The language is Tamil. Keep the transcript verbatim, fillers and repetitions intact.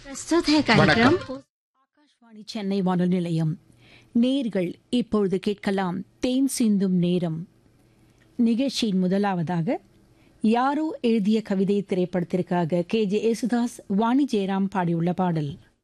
प्रस्तुत है कार्यक्रम ஆகாஷ்வாணி சென்னை வானொலி நிலையம். நேர்கள் இப்பொழுது கேட்கலாம் தேன் சிந்தும் நேரம். நிகழ்ச்சியின் முதலாவதாக யாரோ எழுதிய கவிதை திரைப்படத்திற்காக கே ஜே யேசுதாஸ், வாணி ஜெயராம் பாடியுள்ள பாடல்.